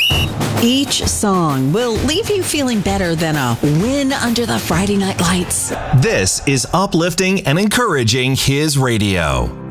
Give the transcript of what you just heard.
Each song will leave you feeling better than a win under the Friday night lights. This is uplifting and encouraging His radio.